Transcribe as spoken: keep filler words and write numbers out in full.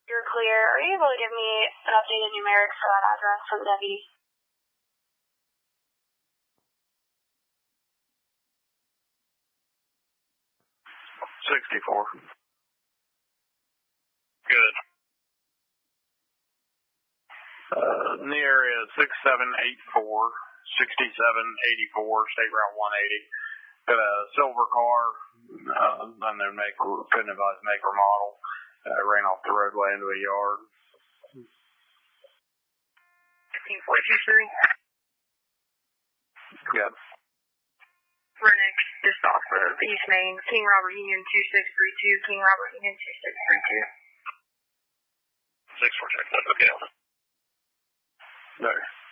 You're clear. Are you able to give me an updated numeric for that address for the deputy? sixty-four. Good. Uh, in the area six seven eight four, sixty-seven eighty-four, State Route one eighty. Got a silver car, uh, and their make, couldn't advise make or model. Uh, ran off the roadway into a yard. fifteen forty-two three. Good. Renix, just off of East Main, King Robert Union two six three two, King Robert Union two six three two. six four check, that's okay. No.